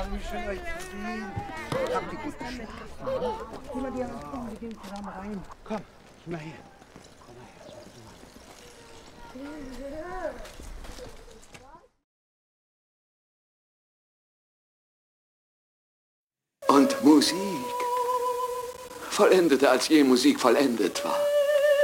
wie schön euch zu sehen. Habt ihr gut geschlafen? Geh mal dir unbedingt zusammen rein. Komm, mal her. Komm mal her. Und Musik. Vollendeter als je Musik vollendet war.